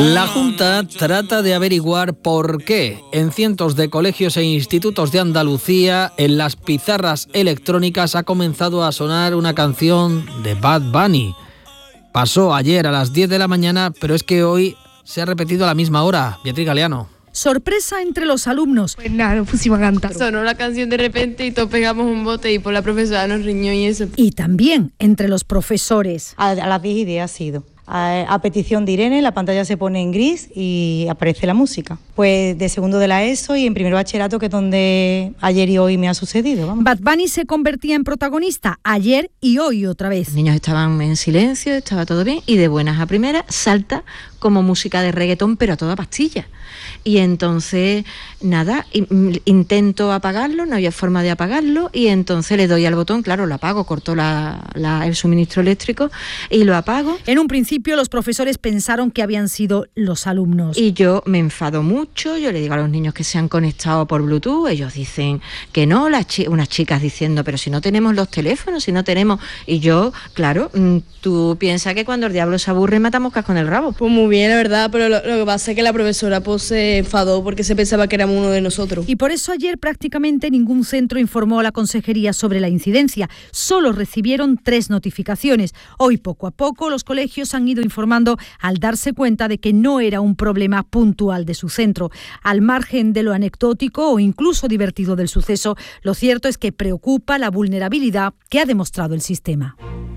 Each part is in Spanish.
La Junta trata de averiguar por qué en cientos de colegios e institutos de Andalucía, en las pizarras electrónicas ha comenzado a sonar una canción de Bad Bunny. Pasó ayer a las 10 de la mañana, pero es que hoy se ha repetido a la misma hora. Beatriz Galeano. Sorpresa entre los alumnos. Pues nada, nos pusimos a cantar. Sonó la canción de repente y todos pegamos un bote y por la profesora nos riñó y eso. Y también entre los profesores. A las 10 y 10 ha sido. A petición de Irene, la pantalla se pone en gris y aparece la música. Pues de segundo de la ESO y en primer bachillerato, que es donde ayer y hoy me ha sucedido. Vamos. Bad Bunny se convertía en protagonista ayer y hoy otra vez. Los niños estaban en silencio, estaba todo bien y de buenas a primeras salta como música de reggaetón, pero a toda pastilla. Y entonces, nada, intento apagarlo, no había forma de apagarlo y entonces le doy al botón, claro, lo apago, corto el suministro eléctrico y lo apago. En un principio los profesores pensaron que habían sido los alumnos. Y yo me enfado mucho, yo le digo a los niños que se han conectado por Bluetooth, ellos dicen que no, unas chicas diciendo, pero si no tenemos los teléfonos, si no tenemos... Y yo, claro, tú piensas que cuando el diablo se aburre mata moscas con el rabo. Pues muy bien, la verdad, pero lo que pasa es que la profesora pues se enfadó porque se pensaba que éramos uno de nosotros. Y por eso ayer prácticamente ningún centro informó a la consejería sobre la incidencia. Solo recibieron 3 notificaciones. Hoy, poco a poco, los colegios han ido informando al darse cuenta de que no era un problema puntual de su centro. Al margen de lo anecdótico o incluso divertido del suceso, lo cierto es que preocupa la vulnerabilidad que ha demostrado el sistema.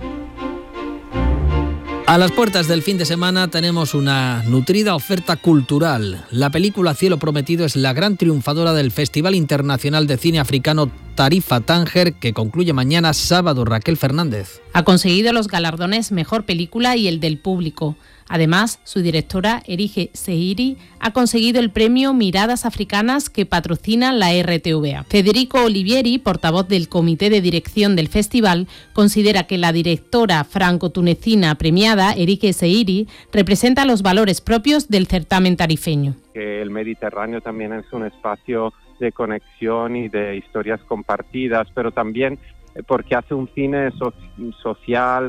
A las puertas del fin de semana tenemos una nutrida oferta cultural. La película Cielo Prometido es la gran triunfadora del Festival Internacional de Cine Africano Tarifa Tánger, que concluye mañana sábado. Raquel Fernández. Ha conseguido los galardones Mejor Película y el del público. Además, su directora, Erige Seiri, ha conseguido el premio Miradas Africanas que patrocina la RTVA. Federico Olivieri, portavoz del comité de dirección del festival, considera que la directora franco-tunecina premiada, Erige Seiri, representa los valores propios del certamen tarifeño. Que el Mediterráneo también es un espacio de conexión y de historias compartidas, pero también porque hace un cine social.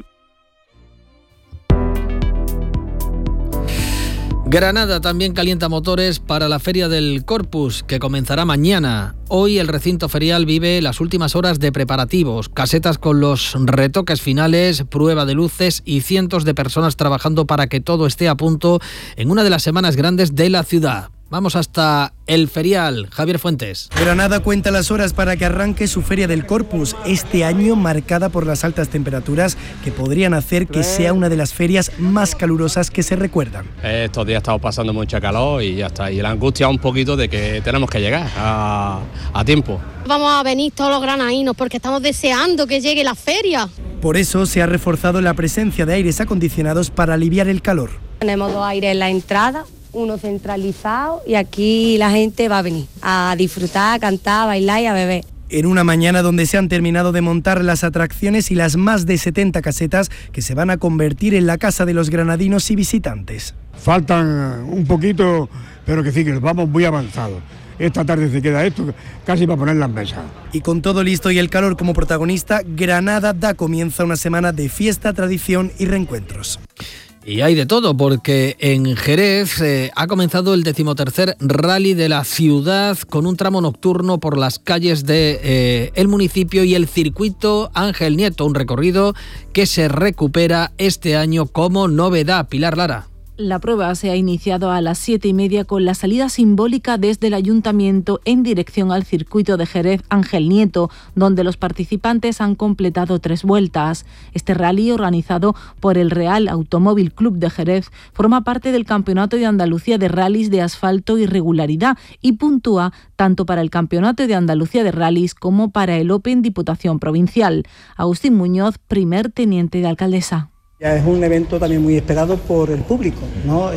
Granada también calienta motores para la Feria del Corpus, que comenzará mañana. Hoy el recinto ferial vive las últimas horas de preparativos, casetas con los retoques finales, prueba de luces y cientos de personas trabajando para que todo esté a punto en una de las semanas grandes de la ciudad. Vamos hasta el ferial. Javier Fuentes. Granada cuenta las horas para que arranque su Feria del Corpus, este año marcada por las altas temperaturas que podrían hacer que sea una de las ferias más calurosas que se recuerdan. Estos días estamos pasando mucha calor y ya está. Y la angustia un poquito de que tenemos que llegar a tiempo. Vamos a venir todos los granadinos porque estamos deseando que llegue la feria. Por eso se ha reforzado la presencia de aires acondicionados para aliviar el calor. Tenemos 2 aires en la entrada, uno centralizado, y aquí la gente va a venir a disfrutar, a cantar, a bailar y a beber. En una mañana donde se han terminado de montar las atracciones y las más de 70 casetas que se van a convertir en la casa de los granadinos y visitantes. Faltan un poquito, pero que sí, que vamos muy avanzados. Esta tarde se queda esto casi para poner las mesas. Y con todo listo y el calor como protagonista, Granada da comienzo a una semana de fiesta, tradición y reencuentros. Y hay de todo, porque en Jerez ha comenzado el 13º rally de la ciudad con un tramo nocturno por las calles de el municipio y el circuito Ángel Nieto, un recorrido que se recupera este año como novedad. Pilar Lara. La prueba se ha iniciado a las 7:30 con la salida simbólica desde el Ayuntamiento en dirección al circuito de Jerez Ángel Nieto, donde los participantes han completado 3 vueltas. Este rally, organizado por el Real Automóvil Club de Jerez, forma parte del Campeonato de Andalucía de Rallys de Asfalto y Regularidad y puntúa tanto para el Campeonato de Andalucía de Rallys como para el Open Diputación Provincial. Agustín Muñoz, primer teniente de alcaldesa. Ya es un evento también muy esperado por el público, ¿no?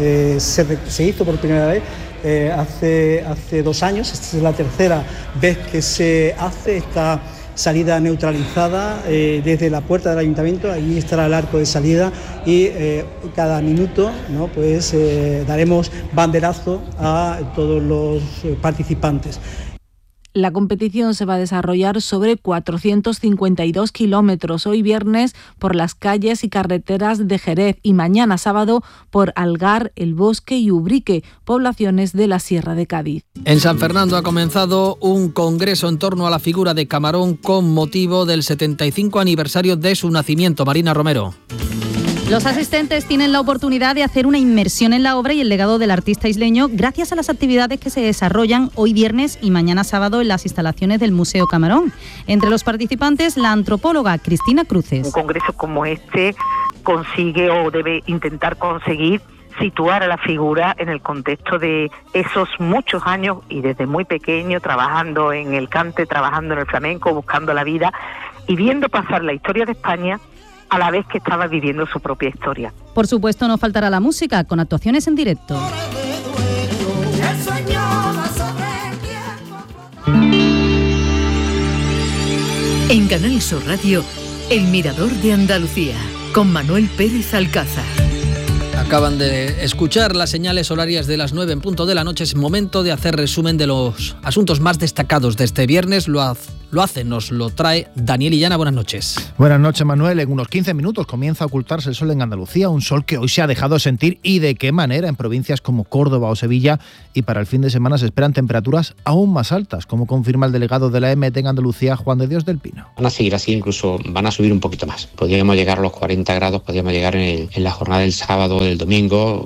Se hizo por primera vez hace 2 años, esta es la tercera vez que se hace esta salida neutralizada desde la puerta del ayuntamiento. Allí estará el arco de salida y cada minuto, ¿no? Pues daremos banderazo a todos los participantes. La competición se va a desarrollar sobre 452 kilómetros, hoy viernes por las calles y carreteras de Jerez y mañana sábado por Algar, El Bosque y Ubrique, poblaciones de la Sierra de Cádiz. En San Fernando ha comenzado un congreso en torno a la figura de Camarón con motivo del 75 aniversario de su nacimiento. Marina Romero. Los asistentes tienen la oportunidad de hacer una inmersión en la obra y el legado del artista isleño gracias a las actividades que se desarrollan hoy viernes y mañana sábado en las instalaciones del Museo Camarón. Entre los participantes, la antropóloga Cristina Cruces. Un congreso como este consigue o debe intentar conseguir situar a la figura en el contexto de esos muchos años y desde muy pequeño trabajando en el cante, trabajando en el flamenco, buscando la vida y viendo pasar la historia de España a la vez que estaba viviendo su propia historia. Por supuesto, no faltará la música, con actuaciones en directo. En Canal Sur Radio, El Mirador de Andalucía, con Manuel Pérez Alcázar. Acaban de escuchar las señales horarias de las 9 en punto de la noche. Es momento de hacer resumen de los asuntos más destacados de este viernes. Nos lo trae Daniel Illana. Buenas noches. Buenas noches, Manuel. En unos 15 minutos comienza a ocultarse el sol en Andalucía, un sol que hoy se ha dejado sentir y de qué manera en provincias como Córdoba o Sevilla, y para el fin de semana se esperan temperaturas aún más altas, como confirma el delegado de la EMET en Andalucía, Juan de Dios del Pino. Van a seguir así, incluso van a subir un poquito más. Podríamos llegar a los 40 grados, podríamos llegar en la jornada del sábado o del domingo.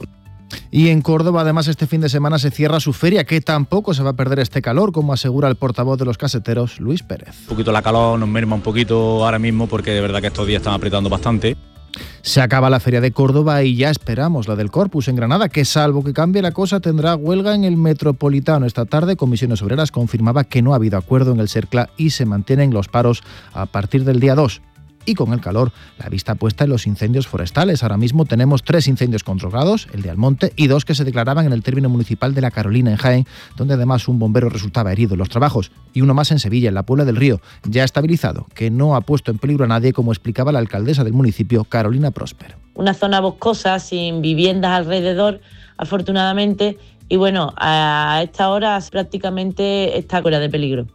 Y en Córdoba, además, este fin de semana se cierra su feria, que tampoco se va a perder este calor, como asegura el portavoz de los caseteros, Luis Pérez. Un poquito la calor nos merma un poquito ahora mismo, porque de verdad que estos días están apretando bastante. Se acaba la feria de Córdoba y ya esperamos la del Corpus en Granada, que salvo que cambie la cosa tendrá huelga en el Metropolitano. Esta tarde Comisiones Obreras confirmaba que no ha habido acuerdo en el Cercla y se mantienen los paros a partir del día 2. Y con el calor, la vista puesta en los incendios forestales. Ahora mismo tenemos 3 incendios controlados, el de Almonte, y 2 que se declaraban en el término municipal de La Carolina, en Jaén, donde además un bombero resultaba herido en los trabajos. Y uno más en Sevilla, en la Puebla del Río, ya estabilizado, que no ha puesto en peligro a nadie, como explicaba la alcaldesa del municipio, Carolina Prósper. Una zona boscosa, sin viviendas alrededor, afortunadamente, y bueno, a esta hora prácticamente está fuera de peligro.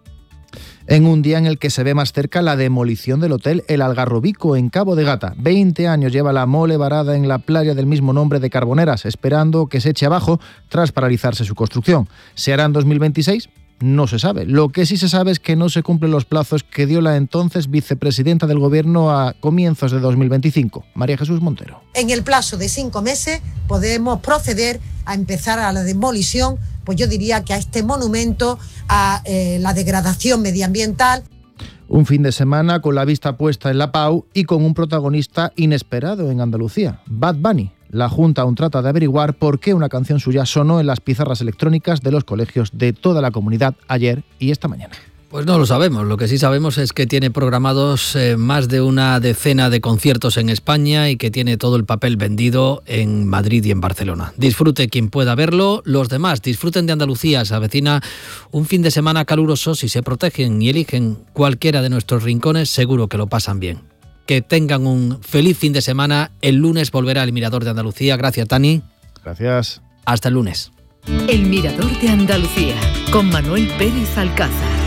En un día en el que se ve más cerca la demolición del hotel El Algarrobico en Cabo de Gata. 20 años lleva la mole varada en la playa del mismo nombre de Carboneras, esperando que se eche abajo tras paralizarse su construcción. ¿Se hará en 2026? No se sabe. Lo que sí se sabe es que no se cumplen los plazos que dio la entonces vicepresidenta del Gobierno a comienzos de 2025, María Jesús Montero. En el plazo de 5 meses podemos proceder a empezar a la demolición, pues yo diría que a este monumento, a la degradación medioambiental. Un fin de semana con la vista puesta en la Pau y con un protagonista inesperado en Andalucía, Bad Bunny. La Junta aún trata de averiguar por qué una canción suya sonó en las pizarras electrónicas de los colegios de toda la comunidad ayer y esta mañana. Pues no lo sabemos. Lo que sí sabemos es que tiene programados más de una decena de conciertos en España y que tiene todo el papel vendido en Madrid y en Barcelona. Disfrute quien pueda verlo. Los demás disfruten de Andalucía. Se avecina un fin de semana caluroso. Si se protegen y eligen cualquiera de nuestros rincones, seguro que lo pasan bien. Que tengan un feliz fin de semana. El lunes volverá El Mirador de Andalucía. Gracias, Tani. Gracias. Hasta el lunes. El Mirador de Andalucía, con Manuel Pérez Alcázar.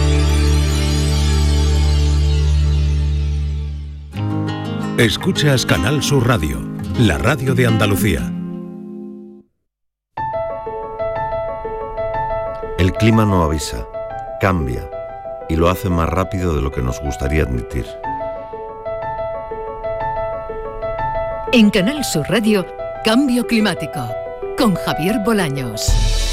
Escuchas Canal Sur Radio, la radio de Andalucía. El clima no avisa, cambia y lo hace más rápido de lo que nos gustaría admitir. En Canal Sur Radio, Cambio Climático, con Javier Bolaños.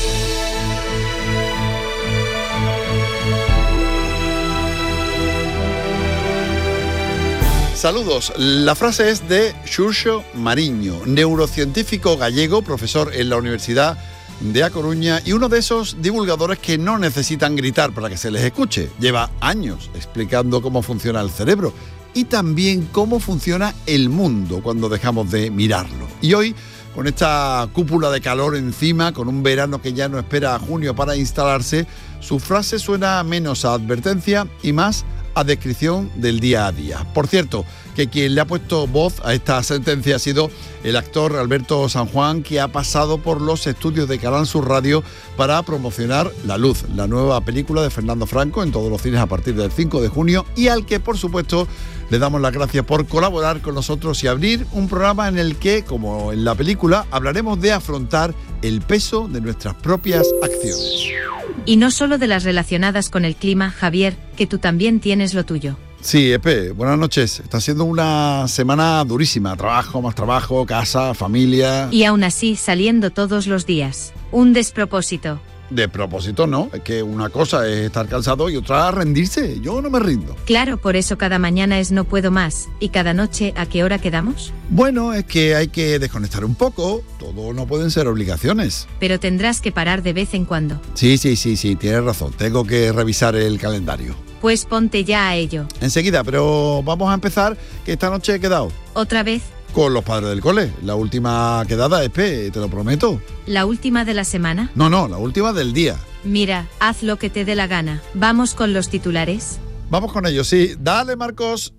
Saludos, la frase es de Xurxo Mariño, neurocientífico gallego, profesor en la Universidad de A Coruña y uno de esos divulgadores que no necesitan gritar para que se les escuche. Lleva años explicando cómo funciona el cerebro y también cómo funciona el mundo cuando dejamos de mirarlo. Y hoy, con esta cúpula de calor encima, con un verano que ya no espera a junio para instalarse, su frase suena menos a advertencia y más a descripción del día a día. Por cierto, que quien le ha puesto voz a esta sentencia ha sido el actor Alberto San Juan, que ha pasado por los estudios de Canal Sur Radio para promocionar La Luz, la nueva película de Fernando Franco en todos los cines a partir del 5 de junio y al que, por supuesto, le damos las gracias por colaborar con nosotros y abrir un programa en el que, como en la película, hablaremos de afrontar el peso de nuestras propias acciones. Y no solo de las relacionadas con el clima, Javier, que tú también tienes lo tuyo. Sí, Epe, buenas noches. Está siendo una semana durísima. Trabajo, más trabajo, casa, familia. Y aún así, saliendo todos los días. Un despropósito. De propósito no, es que una cosa es estar cansado y otra rendirse. Yo no me rindo. Claro, por eso cada mañana es no puedo más. ¿Y cada noche a qué hora quedamos? Bueno, es que hay que desconectar un poco. Todo no pueden ser obligaciones. Pero tendrás que parar de vez en cuando. Sí, tienes razón. Tengo que revisar el calendario. Pues ponte ya a ello. Enseguida, pero vamos a empezar, que esta noche he quedado. ¿Otra vez? Con los padres del cole. La última quedada, Espe, te lo prometo. ¿La última de la semana? No, la última del día. Mira, haz lo que te dé la gana. ¿Vamos con los titulares? Vamos con ellos, sí. Dale, Marcos.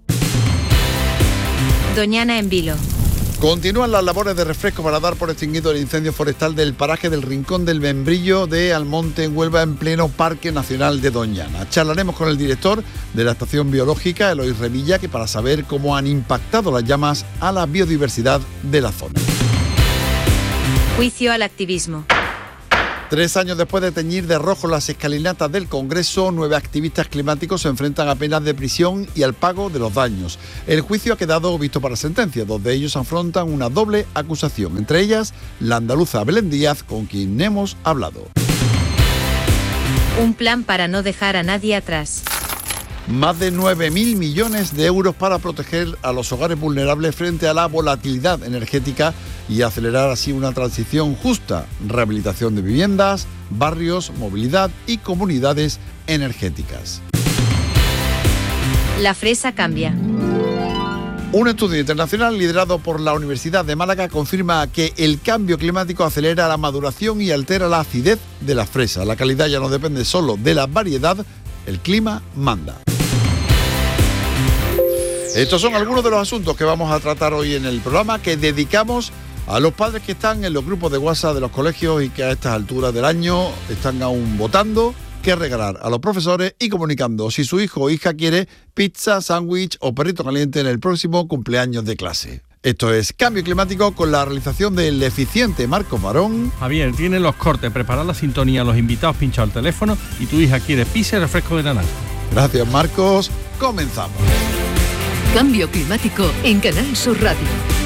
Doñana en vilo. Continúan las labores de refresco para dar por extinguido el incendio forestal del paraje del Rincón del Membrillo de Almonte, en Huelva, en pleno Parque Nacional de Doñana. Charlaremos con el director de la Estación Biológica, Eloy Revilla, que para saber cómo han impactado las llamas a la biodiversidad de la zona. Juicio al activismo. 3 años después de teñir de rojo las escalinatas del Congreso, 9 activistas climáticos se enfrentan a penas de prisión y al pago de los daños. El juicio ha quedado visto para sentencia. 2 de ellos afrontan una doble acusación, entre ellas la andaluza Belén Díaz, con quien hemos hablado. Un plan para no dejar a nadie atrás. Más de 9.000 millones de euros para proteger a los hogares vulnerables frente a la volatilidad energética y acelerar así una transición justa, rehabilitación de viviendas, barrios, movilidad y comunidades energéticas. La fresa cambia. Un estudio internacional liderado por la Universidad de Málaga confirma que el cambio climático acelera la maduración y altera la acidez de la fresa. La calidad ya no depende solo de la variedad, el clima manda. Estos son algunos de los asuntos que vamos a tratar hoy en el programa, que dedicamos a los padres que están en los grupos de WhatsApp de los colegios y que a estas alturas del año están aún votando qué regalar a los profesores y comunicando si su hijo o hija quiere pizza, sándwich o perrito caliente en el próximo cumpleaños de clase. Esto es Cambio Climático, con la realización del eficiente Marcos Barón. Javier, tiene los cortes, preparar la sintonía, los invitados pinchados al teléfono y tu hija quiere pizza y refresco de naranja. Gracias, Marcos. Comenzamos. Cambio Climático en Canal Sur Radio.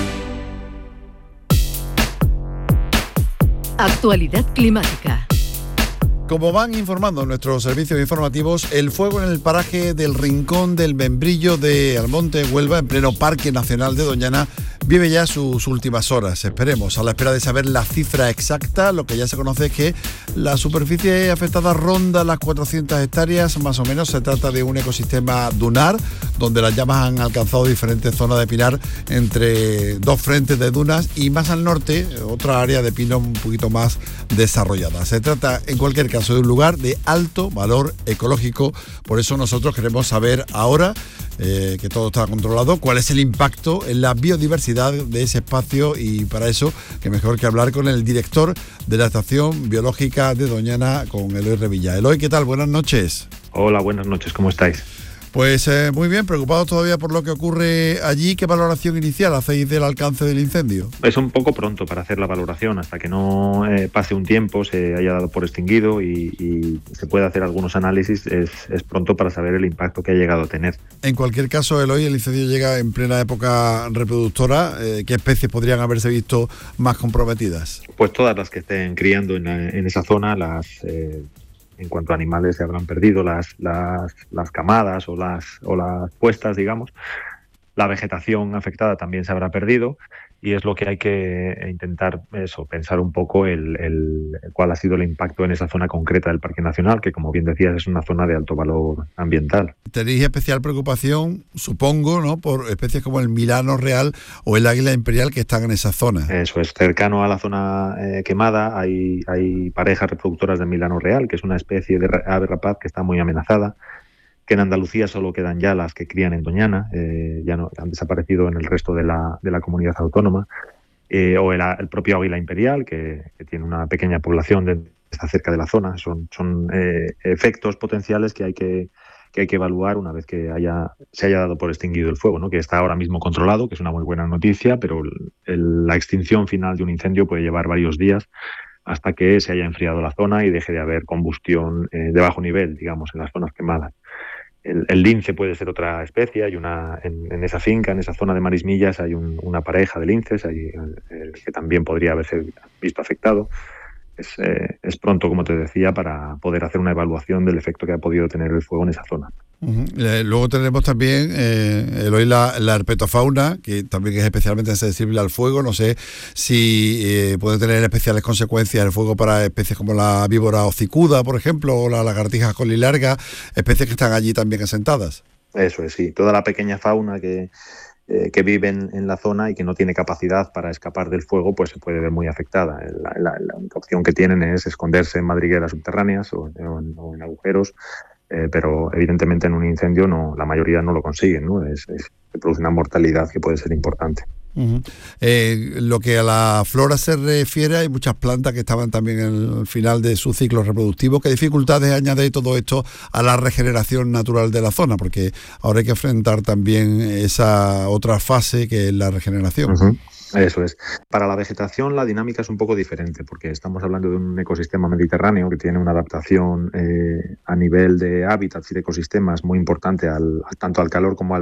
Actualidad climática. Como van informando nuestros servicios informativos, el fuego en el paraje del Rincón del Membrillo de Almonte, Huelva, en pleno Parque Nacional de Doñana, vive ya sus últimas horas. Esperemos, a la espera de saber la cifra exacta. Lo que ya se conoce es que la superficie afectada ronda las 400 hectáreas, más o menos. Se trata de un ecosistema dunar, donde las llamas han alcanzado diferentes zonas de pinar entre 2 frentes de dunas y más al norte, otra área de pino un poquito más desarrollada. Se trata, en cualquier caso, de un lugar de alto valor ecológico. Por eso nosotros queremos saber ahora, que todo está controlado, cuál es el impacto en la biodiversidad de ese espacio, y para eso, que mejor que hablar con el director de la Estación Biológica de Doñana, con Eloy Revilla. Eloy, ¿qué tal? Buenas noches. Hola, buenas noches, ¿cómo estáis? Pues muy bien, preocupado todavía por lo que ocurre allí. ¿Qué valoración inicial hacéis del alcance del incendio? Es un poco pronto para hacer la valoración, hasta que no pase un tiempo, se haya dado por extinguido y se pueda hacer algunos análisis. Es pronto para saber el impacto que ha llegado a tener. En cualquier caso, Eloy, el incendio llega en plena época reproductora. ¿Qué especies podrían haberse visto más comprometidas? Pues todas las que estén criando en esa zona, en cuanto a animales, se habrán perdido las camadas o las puestas, digamos. La vegetación afectada también se habrá perdido, y es lo que hay que intentar pensar un poco cuál ha sido el impacto en esa zona concreta del Parque Nacional, que, como bien decías, es una zona de alto valor ambiental. Tenéis especial preocupación, supongo, ¿no?, por especies como el milano real o el águila imperial, que están en esa zona. Eso es, cercano a la zona quemada hay parejas reproductoras de milano real, que es una especie de ave rapaz que está muy amenazada, que en Andalucía solo quedan ya las que crían en Doñana, ya no han desaparecido en el resto de la comunidad autónoma, o el propio águila imperial, que tiene una pequeña población está cerca de la zona. Son efectos potenciales que hay que evaluar una vez que se haya dado por extinguido el fuego, ¿no? Que está ahora mismo controlado, que es una muy buena noticia, pero la extinción final de un incendio puede llevar varios días hasta que se haya enfriado la zona y deje de haber combustión de bajo nivel, digamos, en las zonas quemadas. El lince puede ser otra especie. Hay en esa finca, en esa zona de Marismillas, hay una pareja de linces que también podría haberse visto afectado. Es pronto, como te decía, para poder hacer una evaluación del efecto que ha podido tener el fuego en esa zona. Luego tenemos también, Eloy, la herpetofauna, que también es especialmente sensible al fuego. No sé si puede tener especiales consecuencias el fuego para especies como la víbora hocicuda, por ejemplo, o la lagartija colilarga, especies que están allí también asentadas. Eso es, sí. Toda la pequeña fauna que viven en la zona y que no tiene capacidad para escapar del fuego, pues se puede ver muy afectada. La única opción que tienen es esconderse en madrigueras subterráneas o en agujeros, pero evidentemente en un incendio la mayoría no lo consiguen, ¿no? Se produce una mortalidad que puede ser importante. Lo que a la flora se refiere, hay muchas plantas que estaban también en el final de su ciclo reproductivo. ¿Qué dificultades añade todo esto a la regeneración natural de la zona? Porque ahora hay que enfrentar también esa otra fase que es la regeneración. Eso es. Para la vegetación la dinámica es un poco diferente, porque estamos hablando de un ecosistema mediterráneo que tiene una adaptación a nivel de hábitats y de ecosistemas muy importante tanto al calor como a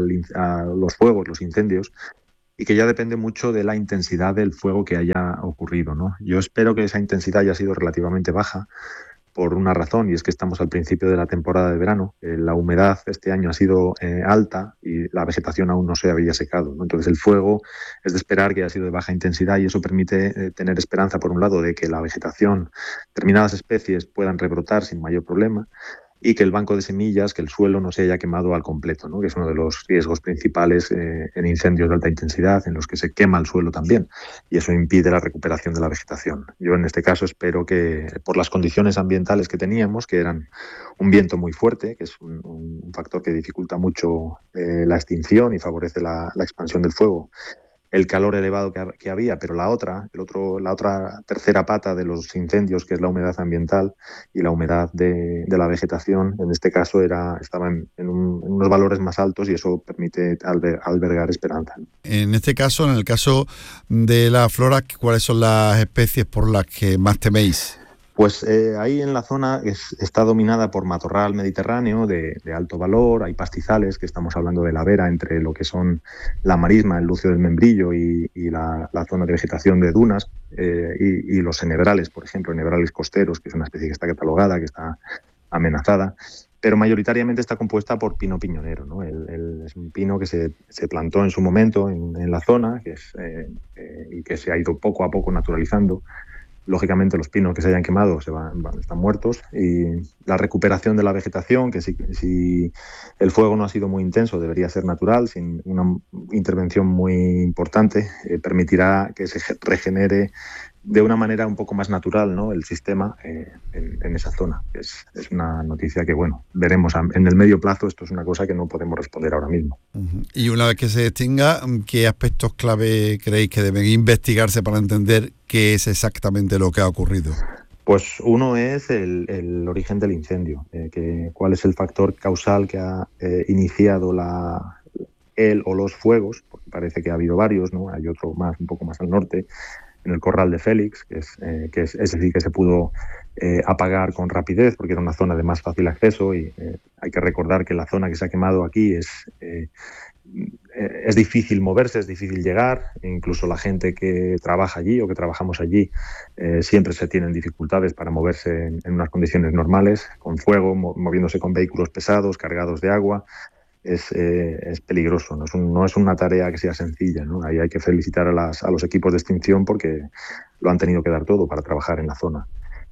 los fuegos, los incendios, y que ya depende mucho de la intensidad del fuego que haya ocurrido, ¿no? Yo espero que esa intensidad haya sido relativamente baja por una razón, y es que estamos al principio de la temporada de verano. La humedad este año ha sido alta y la vegetación aún no se había secado, ¿no? Entonces el fuego es de esperar que haya sido de baja intensidad, y eso permite tener esperanza, por un lado, de que la vegetación, determinadas especies puedan rebrotar sin mayor problema, y que el banco de semillas, que el suelo no se haya quemado al completo, ¿no? Que es uno de los riesgos principales en incendios de alta intensidad, en los que se quema el suelo también, y eso impide la recuperación de la vegetación. Yo en este caso espero que, por las condiciones ambientales que teníamos, que eran un viento muy fuerte, que es un factor que dificulta mucho la extinción y favorece la expansión del fuego, el calor elevado que había, pero la otra tercera pata de los incendios, que es la humedad ambiental y la humedad de la vegetación, en este caso estaba en unos valores más altos, y eso permite albergar esperanza. En este caso, en el caso de la flora, ¿cuáles son las especies por las que más teméis? Pues ahí en la zona está dominada por matorral mediterráneo de alto valor. Hay pastizales, que estamos hablando de la vera, entre lo que son la marisma, el lucio del membrillo y la zona de vegetación de dunas, y los enebrales, por ejemplo, enebrales costeros, que es una especie que está catalogada, que está amenazada, pero mayoritariamente está compuesta por pino piñonero, ¿no? Es un pino que se plantó en su momento en la zona, y que se ha ido poco a poco naturalizando. Lógicamente los pinos que se hayan quemado están muertos, y la recuperación de la vegetación, que si el fuego no ha sido muy intenso, debería ser natural, sin una intervención muy importante, permitirá que se regenere de una manera un poco más natural, ¿no?, el sistema en esa zona. Es una noticia que, bueno, veremos en el medio plazo. Esto es una cosa que no podemos responder ahora mismo. Y una vez que se extinga, ¿qué aspectos clave creéis que deben investigarse para entender qué es exactamente lo que ha ocurrido? Pues uno es el origen del incendio, cuál es el factor causal que ha iniciado el o los fuegos, porque parece que ha habido varios, ¿no? Hay otro un poco más al norte, en el Corral de Félix, que es ese sí que se pudo apagar con rapidez, porque era una zona de más fácil acceso, y hay que recordar que la zona que se ha quemado aquí es difícil moverse, es difícil llegar. Incluso la gente que trabaja allí o que trabajamos allí siempre se tienen dificultades para moverse en unas condiciones normales, con fuego, moviéndose con vehículos pesados, cargados de agua. Es peligroso, no es una tarea que sea sencilla, ¿no? Ahí hay que felicitar a los equipos de extinción, porque lo han tenido que dar todo para trabajar en la zona.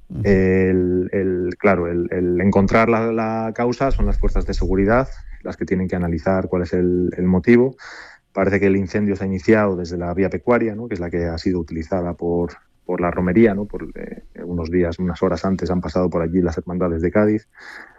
El encontrar la causa son las fuerzas de seguridad las que tienen que analizar cuál es el motivo. Parece que el incendio se ha iniciado desde la vía pecuaria, ¿no?, que es la que ha sido utilizada por la romería, ¿no? Unas horas antes han pasado por allí las hermandades de Cádiz.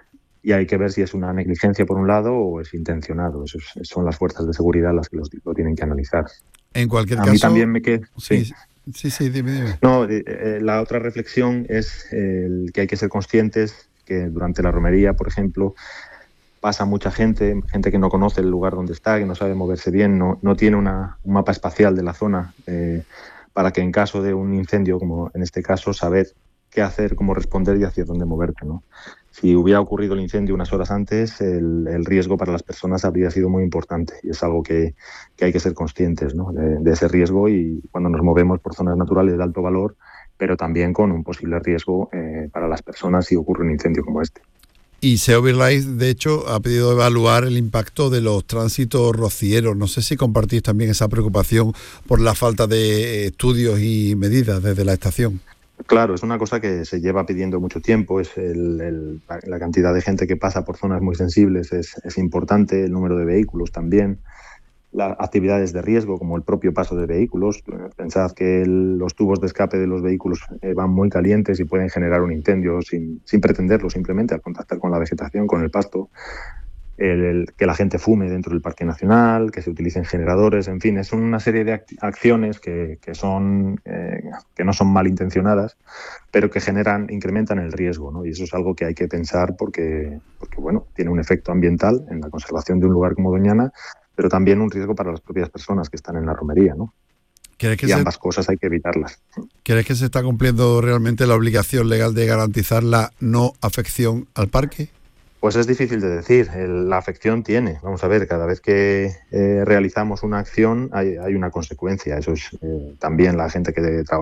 y hay que ver si es una negligencia por un lado o es intencionado. Son las fuerzas de seguridad las que lo tienen que analizar. En cualquier caso... A mí también me queda... Sí, dime. No, la otra reflexión es que hay que ser conscientes que durante la romería, por ejemplo, pasa mucha gente que no conoce el lugar donde está, que no sabe moverse bien, no tiene un mapa espacial de la zona para que en caso de un incendio, como en este caso, saber qué hacer, cómo responder y hacia dónde moverte, ¿no? Si hubiera ocurrido el incendio unas horas antes, el riesgo para las personas habría sido muy importante y es algo que hay que ser conscientes, ¿no? de ese riesgo, y cuando nos movemos por zonas naturales de alto valor, pero también con un posible riesgo para las personas si ocurre un incendio como este. Y Seovirlife, de hecho, ha pedido evaluar el impacto de los tránsitos rocieros. No sé si compartís también esa preocupación por la falta de estudios y medidas desde la estación. Claro, es una cosa que se lleva pidiendo mucho tiempo. La cantidad de gente que pasa por zonas muy sensibles es importante, el número de vehículos también, las actividades de riesgo como el propio paso de vehículos. Pensad que los tubos de escape de los vehículos van muy calientes y pueden generar un incendio sin pretenderlo, simplemente al contactar con la vegetación, con el pasto. Que la gente fume dentro del Parque Nacional, que se utilicen generadores, en fin, es una serie de acciones que no son malintencionadas, pero que incrementan el riesgo, ¿no? Y eso es algo que hay que pensar porque bueno, tiene un efecto ambiental en la conservación de un lugar como Doñana, pero también un riesgo para las propias personas que están en la romería, ¿no? Y ambas cosas hay que evitarlas. ¿Crees que se está cumpliendo realmente la obligación legal de garantizar la no afección al parque? Pues es difícil de decir. La afección tiene. Vamos a ver, cada vez que realizamos una acción hay una consecuencia. Eso es también la gente que trabaja